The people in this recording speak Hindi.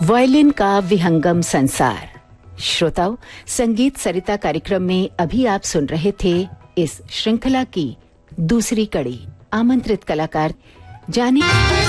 वायलिन का विहंगम संसार। श्रोताओ, संगीत सरिता कार्यक्रम में अभी आप सुन रहे थे इस श्रृंखला की दूसरी कड़ी। आमंत्रित कलाकार जाने